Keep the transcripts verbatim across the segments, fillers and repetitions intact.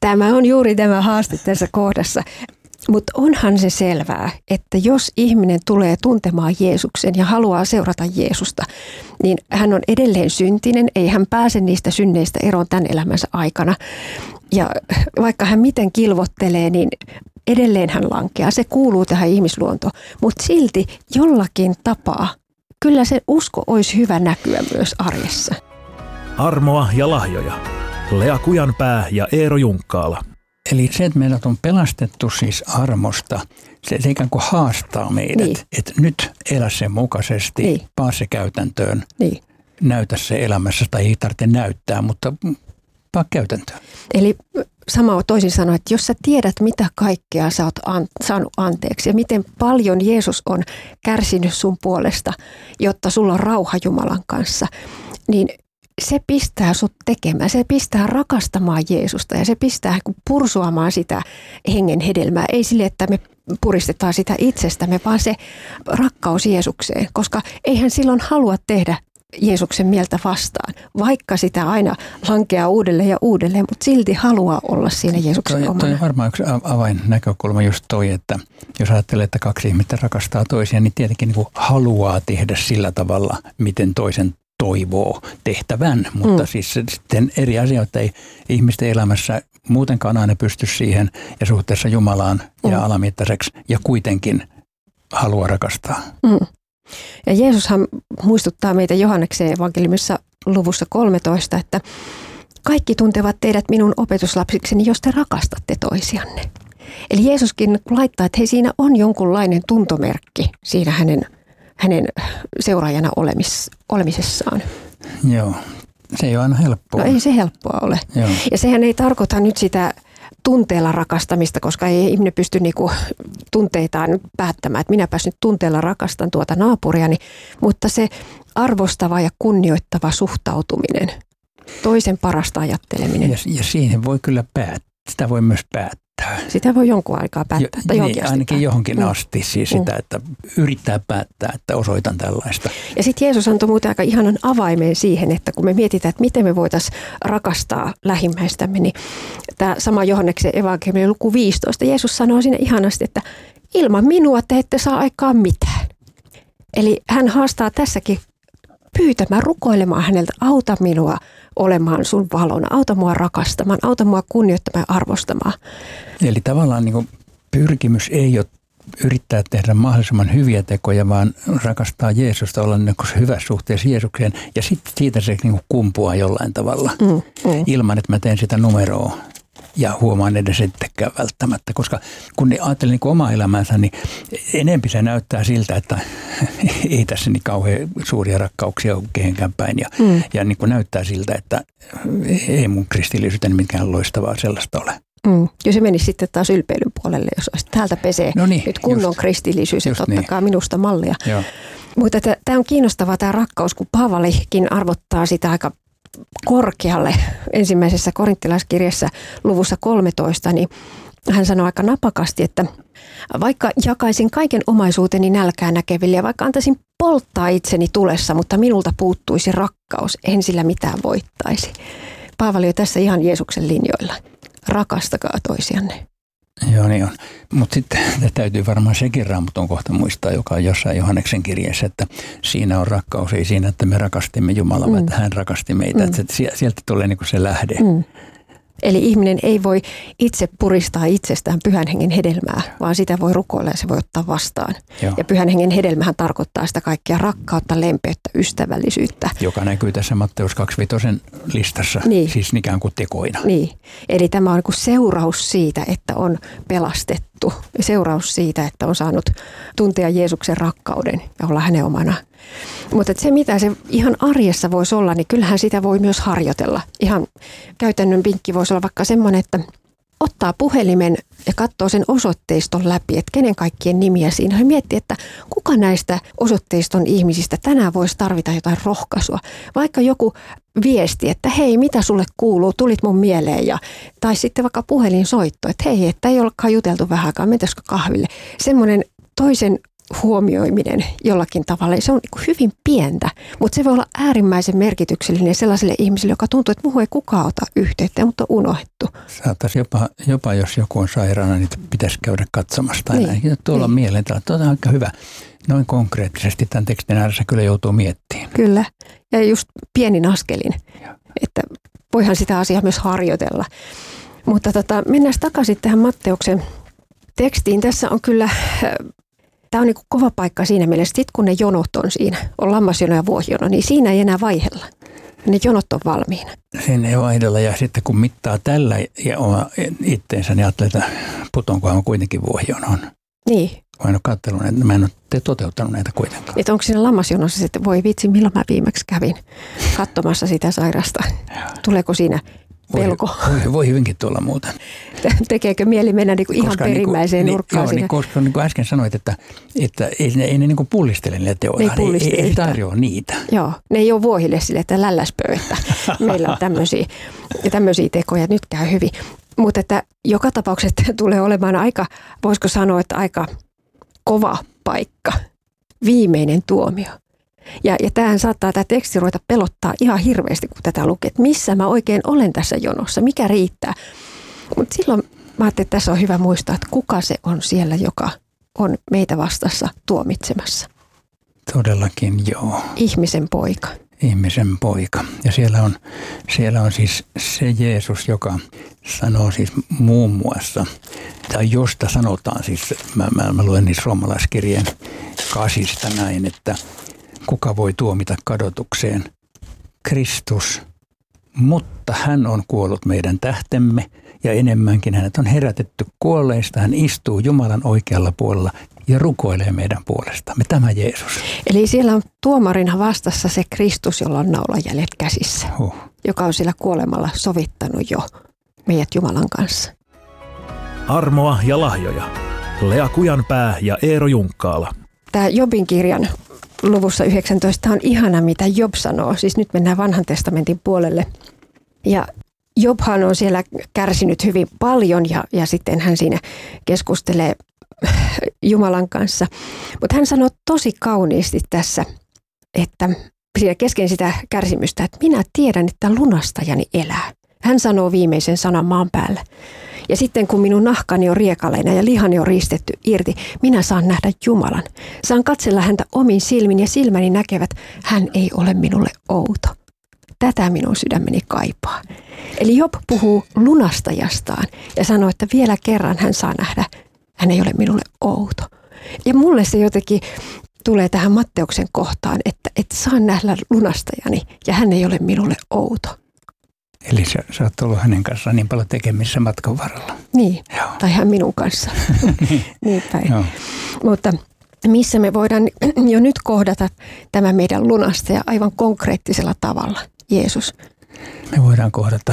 Tämä on juuri tämä haaste tässä kohdassa. Mutta onhan se selvää, että jos ihminen tulee tuntemaan Jeesuksen ja haluaa seurata Jeesusta, niin hän on edelleen syntinen, ei hän pääse niistä synneistä eroon tämän elämänsä aikana. Ja vaikka hän miten kilvottelee, niin edelleen hän lankeaa. Se kuuluu tähän ihmisluontoon, mutta silti jollakin tapaa kyllä se usko olisi hyvä näkyä myös arjessa. Armoa ja lahjoja. Lea Kujanpää ja Eero Junkkaala. Eli se, että meidät on pelastettu siis armosta, se, se ikään kuin haastaa meidät, niin. Että nyt elä sen mukaisesti, niin. Paa se käytäntöön, niin. Näytä se elämässä, tai ei tarvitse näyttää, mutta paa käytäntöön. Eli sama toisin sanoen, että jos sä tiedät, mitä kaikkea sä oot an, saanut anteeksi ja miten paljon Jeesus on kärsinyt sun puolesta, jotta sulla on rauha Jumalan kanssa, niin se pistää sut tekemään, se pistää rakastamaan Jeesusta ja se pistää pursuamaan sitä hengen hedelmää. Ei sille, että me puristetaan sitä itsestämme, vaan se rakkaus Jeesukseen, koska eihän silloin halua tehdä Jeesuksen mieltä vastaan, vaikka sitä aina lankeaa uudelleen ja uudelleen, mutta silti haluaa olla siinä Jeesuksen toi, omana. Toi on varmaan yksi avainnäkökulma just toi, että jos ajattelee, että kaksi ihmistä rakastaa toisiaan, niin tietenkin niin kuin haluaa tehdä sillä tavalla, miten toisen toivoo tehtävän, mutta mm. siis sitten eri asioita ei ihmisten elämässä muutenkaan aina pysty siihen ja suhteessa Jumalaan mm. ja alamittaiseksi ja kuitenkin haluaa rakastaa. Mm. Ja Jeesushan muistuttaa meitä Johanneksen evankeliumissa luvussa kolmetoista, että kaikki tuntevat teidät minun opetuslapsikseni, jos te rakastatte toisianne. Eli Jeesuskin laittaa, että hei, siinä on jonkunlainen tuntomerkki siinä hänen hänen seuraajana olemis, olemisessaan. Joo, se ei ole aina helppoa. No ei se helppoa ole. Joo. Ja sehän ei tarkoita nyt sitä tunteella rakastamista, koska ei ihminen pysty niinku tunteitaan nyt päättämään, että minäpäs nyt tunteella rakastan tuota naapuriani, mutta se arvostava ja kunnioittava suhtautuminen, toisen parasta ajatteleminen. Ja, ja siihen voi kyllä päättää, sitä voi myös päättää. Sitä voi jonkun aikaa päättää. Jo, niin, ainakin päättää. Johonkin asti siis mm. sitä, että yrittää päättää, että osoitan tällaista. Ja sitten Jeesus antoi muuten aika ihanan avaimen siihen, että kun me mietitään, että miten me voitaisiin rakastaa lähimmäistämme, niin tämä sama Johanneksen evankeliumi luku viisitoista, Jeesus sanoo siinä ihanasti, että ilman minua te ette saa aikaan mitään. Eli hän haastaa tässäkin pyytämään, rukoilemaan häneltä, auta minua olemaan sun valona, auta mua rakastamaan, auta mua kunnioittamaan ja arvostamaan. Eli tavallaan niin kuin pyrkimys ei ole yrittää tehdä mahdollisimman hyviä tekoja, vaan rakastaa Jeesusta, olla niin kuin hyvässä suhteessa Jeesukseen ja sitten siitä se niin kuin kumpuaa jollain tavalla mm, mm. ilman, että mä teen sitä numeroa. Ja huomaan edes ettekään välttämättä, koska kun ajattelen niin kuin omaa elämäänsä, niin enempi se näyttää siltä, että ei tässä niin kauhean suuria rakkauksia ole kehenkään päin. Ja, mm. ja niin kuin näyttää siltä, että ei mun kristillisyyteni mikään loistavaa sellaista ole. Mm. Ja se menisi sitten taas ylpeilyn puolelle, jos olisi, täältä pesee no niin, nyt kunnon just, kristillisyys ja ottakaa niin. minusta mallia. Joo. Mutta tämä on kiinnostavaa tämä rakkaus, kun Paavalikin arvottaa sitä aika korkealle ensimmäisessä korinttilaiskirjassa luvussa kolmetoista, niin hän sanoi aika napakasti, että vaikka jakaisin kaiken omaisuuteni nälkää näkeville ja vaikka antaisin polttaa itseni tulessa, mutta minulta puuttuisi rakkaus, en sillä mitään voittaisi. Paavali on tässä ihan Jeesuksen linjoilla. Rakastakaa toisianne. Joo, niin on. Mutta sitten täytyy varmaan sekin Raamatun kohta muistaa, joka on jossain Johanneksen kirjeessä, että siinä on rakkaus, ei siinä, että me rakastimme Jumalaa, mm. vaan että hän rakasti meitä. Mm. Että sieltä tulee niinku se lähde. Mm. Eli ihminen ei voi itse puristaa itsestään pyhän hengen hedelmää, vaan sitä voi rukoilla ja se voi ottaa vastaan. Joo. Ja pyhän hengen hedelmähän tarkoittaa sitä kaikkia rakkautta, lempeyttä, ystävällisyyttä. Joka näkyy tässä Matteus kaksikymmentäviisi listassa, niin. Siis ikään kuin tekoina. Niin, eli tämä on niin seuraus siitä, että on pelastettu. Seuraus siitä, että on saanut tuntea Jeesuksen rakkauden ja olla hänen omana. Mutta se, mitä se ihan arjessa voisi olla, niin kyllähän sitä voi myös harjoitella. Ihan käytännön vinkki voisi olla vaikka semmoinen, että ottaa puhelimen ja katsoo sen osoitteiston läpi, että kenen kaikkien nimiä siinä. Ja miettii, että kuka näistä osoitteiston ihmisistä tänään voisi tarvita jotain rohkaisua. Vaikka joku viesti, että hei, mitä sulle kuuluu, tulit mun mieleen. Ja, tai sitten vaikka puhelinsoitto, että hei, että ei olekaan juteltu vähänkään, mentäisikö kahville. Semmoinen toisen huomioiminen jollakin tavalla. Se on niin hyvin pientä, mutta se voi olla äärimmäisen merkityksellinen sellaiselle ihmiselle, joka tuntuu, että muuhun ei kukaan ota yhteyttä, mutta on unohdettu. Saattaisi jopa, jopa, jos joku on sairaana, niin pitäisi käydä katsomasta. Niin, tuolla niin. Mielentila. Tuo on aika hyvä. Noin konkreettisesti tämän tekstin ääressä kyllä joutuu miettimään. Kyllä. Ja just pienin askelin. Ja. Että voihan sitä asiaa myös harjoitella. Mutta tota, mennään takaisin tähän Matteuksen tekstiin. Tässä on kyllä, tämä on niin kuin kova paikka siinä mielessä, että sit kun ne jonot on siinä, on lammasjono ja vuohijono, niin siinä ei enää vaihella. Ne jonot on valmiina. Siinä ei vaihdella ja sitten kun mittaa tällä ja oma itteensä, niin ajattelee, että putonkohan kuitenkin vuohijonoon. Niin. Mä en ole katsellut näitä, mä en ole toteuttanut näitä kuitenkaan. Että onko siinä lammasjonossa sitten, voi vitsi, milloin mä viimeksi kävin katsomassa sitä sairasta. Tuleeko siinä pelko? Voi, voi, voi hyvinkin tulla muuten. Tekeekö mieli mennä niinku ihan koska perimmäiseen niinku, nurkkaan? Joo, niin, koska niin kuin äsken sanoit, että, että ei ne, ei ne niin kuin pullistele niillä teoilla. Ne ei, ei, ei tarjoa niitä. Joo, ne ei ole vuohille sille, että lälläspö, että meillä on tämmöisiä, tämmöisiä tekoja, nyt käy hyvin. Mutta että joka tapauksessa tulee olemaan aika, voisiko sanoa, että aika kova paikka, viimeinen tuomio. Ja, ja tämähän saattaa tämä teksti ruveta pelottaa ihan hirveästi, kun tätä lukee, että missä mä oikein olen tässä jonossa, mikä riittää. Mutta silloin mä ajattelin, että tässä on hyvä muistaa, että kuka se on siellä, joka on meitä vastassa tuomitsemassa. Todellakin, joo. Ihmisen poika. Ihmisen poika. Ja siellä on, siellä on siis se Jeesus, joka sanoo siis muun muassa, tai josta sanotaan siis, mä, mä, mä luen niissä roomalaiskirjeen kasista näin, että kuka voi tuomita kadotukseen? Kristus, mutta hän on kuollut meidän tähtemme ja enemmänkin hänet on herätetty kuolleista. Hän istuu Jumalan oikealla puolella ja rukoilee meidän puolestamme. Tämä Jeesus. Eli siellä on tuomarina vastassa se Kristus, jolla on naulajäljet käsissä, huh. joka on sillä kuolemalla sovittanut jo meidät Jumalan kanssa. Armoa ja lahjoja. Lea Kujanpää ja Eero Junkkaala. Tämä Jobin kirjan luvussa yhdeksäntoista on ihana, mitä Job sanoo. Siis nyt mennään vanhan testamentin puolelle. Ja Jobhan on siellä kärsinyt hyvin paljon ja, ja sitten hän siinä keskustelee Jumalan kanssa. Mutta hän sanoo tosi kauniisti tässä, että siinä kesken sitä kärsimystä, että minä tiedän, että lunastajani elää. Hän sanoo viimeisen sanan maan päällä. Ja sitten kun minun nahkani on riekaleina ja lihani on riistetty irti, minä saan nähdä Jumalan. Saan katsella häntä omin silmin ja silmäni näkevät, hän ei ole minulle outo. Tätä minun sydämeni kaipaa. Eli Job puhuu lunastajastaan ja sanoo, että vielä kerran hän saa nähdä, hän ei ole minulle outo. Ja mulle se jotenkin tulee tähän Matteuksen kohtaan, että, että saan nähdä lunastajani ja hän ei ole minulle outo. Eli sä, sä oot ollut hänen kanssaan niin paljon tekemissä matkan varrella. Niin, joo. Tai hän minun kanssa. niin päin. Joo. Mutta missä me voidaan jo nyt kohdata tämä meidän lunastaja aivan konkreettisella tavalla, Jeesus? Me voidaan kohdata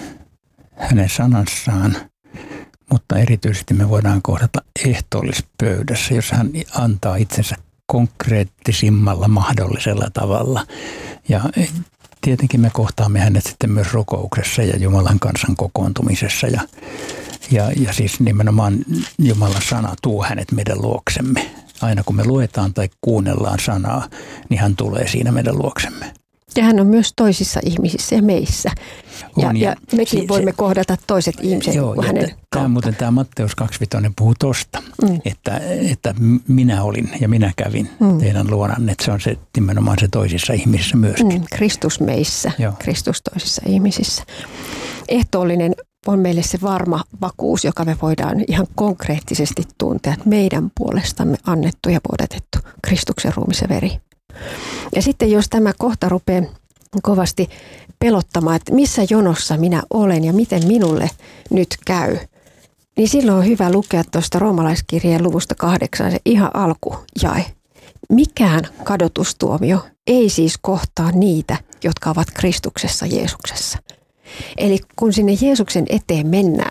hänen sanassaan, mutta erityisesti me voidaan kohdata ehtoollispöydässä, jos hän antaa itsensä konkreettisimmalla mahdollisella tavalla. Ja tietenkin me kohtaamme hänet sitten myös rukouksessa ja Jumalan kansan kokoontumisessa. Ja, ja, ja siis nimenomaan Jumalan sana tuo hänet meidän luoksemme. Aina kun me luetaan tai kuunnellaan sanaa, niin hän tulee siinä meidän luoksemme. Ja hän on myös toisissa ihmisissä ja meissä. Ja, on, ja, ja mekin si- voimme se, kohdata toiset ihmiset. Joo, kuin hänen tämä muuten tämä Matteus kaksikymmentä puhuu tosta, mm. että, että minä olin ja minä kävin mm. teidän luonanne. Että se on se, nimenomaan se toisissa ihmisissä myöskin. Mm, Kristus meissä, Joo. Kristus toisissa ihmisissä. Ehtoollinen on meille se varma vakuus, joka me voidaan ihan konkreettisesti tuntea, että meidän puolestamme annettu ja vuodatettu Kristuksen ruumis ja veri. Ja sitten jos tämä kohta rupeaa kovasti pelottamaan, että missä jonossa minä olen ja miten minulle nyt käy, niin silloin on hyvä lukea tuosta roomalaiskirjeen luvusta kahdeksan se ihan alkujae. Mikään kadotustuomio ei siis kohtaa niitä, jotka ovat Kristuksessa Jeesuksessa. Eli kun sinne Jeesuksen eteen mennään,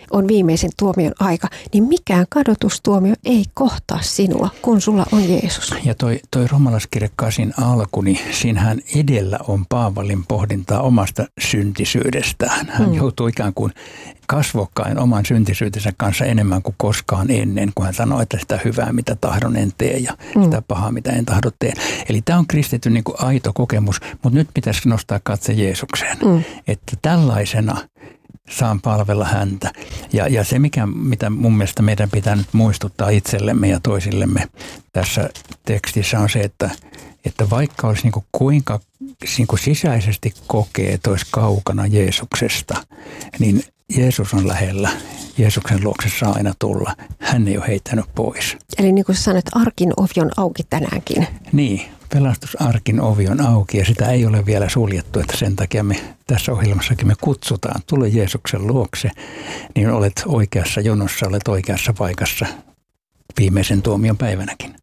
on viimeisen tuomion aika, niin mikään kadotustuomio ei kohtaa sinua, kun sulla on Jeesus. Ja toi, toi romalaiskirja kasin alku, niin siinähän edellä on Paavalin pohdintaa omasta syntisyydestään. Hän hmm. joutuu ikään kuin kasvokkain oman syntisyytensä kanssa enemmän kuin koskaan ennen, kun hän sanoi, että sitä hyvää, mitä tahdon en tee ja hmm. sitä pahaa, mitä en tahdo tee. Eli tämä on kristityn niin kuin aito kokemus, mutta nyt pitäisi nostaa katse Jeesukseen, hmm. että tällaisena saan palvella häntä. Ja, ja se, mikä, mitä mun mielestä meidän pitää nyt muistuttaa itsellemme ja toisillemme tässä tekstissä on se, että, että vaikka olisi niin kuin kuinka niin kuin sisäisesti kokee, että olisi kaukana Jeesuksesta, niin Jeesus on lähellä. Jeesuksen luokse saa aina tulla. Hän ei ole heittänyt pois. Eli niin kuin sä sanoit, arkin ovi on auki tänäänkin. Niin, pelastusarkin ovi on auki ja sitä ei ole vielä suljettu, että sen takia me tässä ohjelmassakin me kutsutaan. Tule Jeesuksen luokse, niin olet oikeassa jonossa, olet oikeassa paikassa viimeisen tuomion päivänäkin.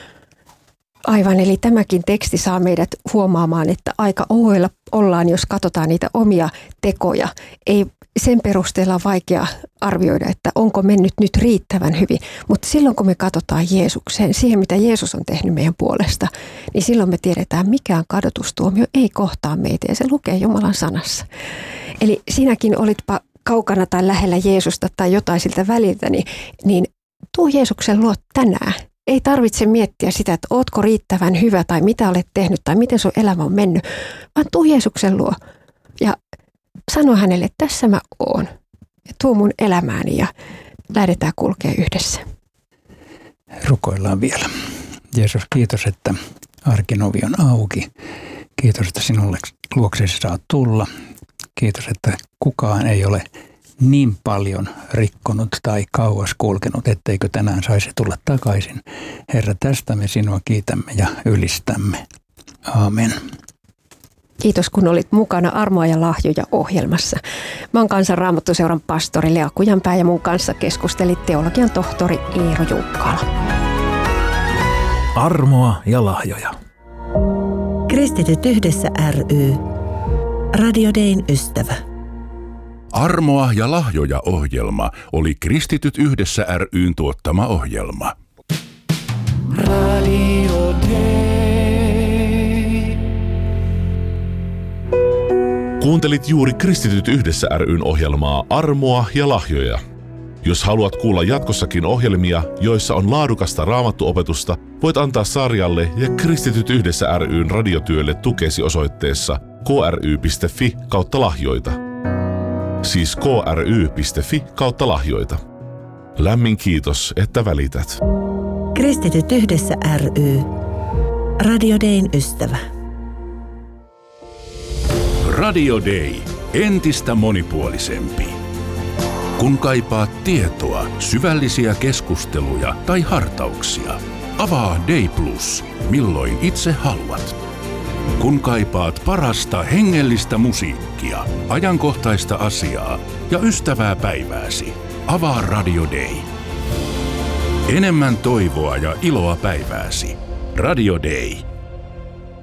Aivan, eli tämäkin teksti saa meidät huomaamaan, että aika ohoilla ollaan, jos katsotaan niitä omia tekoja. Ei sen perusteella on vaikea arvioida, että onko mennyt nyt riittävän hyvin. Mutta silloin kun me katsotaan Jeesukseen, siihen mitä Jeesus on tehnyt meidän puolesta, niin silloin me tiedetään, mikään kadotustuomio ei kohtaa meitä ja se lukee Jumalan sanassa. Eli sinäkin olitpa kaukana tai lähellä Jeesusta tai jotain siltä väliltä, niin, niin tuu Jeesuksen luo tänään. Ei tarvitse miettiä sitä, että ootko riittävän hyvä tai mitä olet tehnyt tai miten sun elämä on mennyt, vaan tuu Jeesuksen luo ja sano hänelle, että tässä mä oon ja tuu mun elämääni ja lähdetään kulkea yhdessä. Rukoillaan vielä. Jeesus, kiitos, että arkin ovi on auki. Kiitos, että sinulle luoksesi saa tulla. Kiitos, että kukaan ei ole niin paljon rikkonut tai kauas kulkenut, etteikö tänään saisi tulla takaisin. Herra, tästä me sinua kiitämme ja ylistämme. Aamen. Kiitos, kun olit mukana Armoa ja lahjoja -ohjelmassa. Mä oon Kansan Raamattuseuran pastori Lea Kujanpää ja mun kanssa keskusteli teologian tohtori Eero Junkkaala. Armoa ja lahjoja. Kristityt yhdessä ry. Radio Dayn ystävä. Armoa ja lahjoja -ohjelma oli Kristityt yhdessä ry:n tuottama ohjelma. Radio Day. Kuuntelit juuri Kristityt yhdessä ry:n ohjelmaa Armoa ja lahjoja. Jos haluat kuulla jatkossakin ohjelmia, joissa on laadukasta raamattuopetusta, voit antaa sarjalle ja Kristityt yhdessä ry:n radiotyölle tukesi osoitteessa kry piste fi kautta lahjoita. Siis kry piste fi kautta lahjoita. Lämmin kiitos, että välität. Kristityt yhdessä ry. Radio Dayn ystävä. Radio Day. Entistä monipuolisempi. Kun kaipaat tietoa, syvällisiä keskusteluja tai hartauksia, avaa Day Plus, milloin itse haluat. Kun kaipaat parasta hengellistä musiikkia, ajankohtaista asiaa ja ystävää päivääsi, avaa Radio Day. Enemmän toivoa ja iloa päivääsi. Radio Day.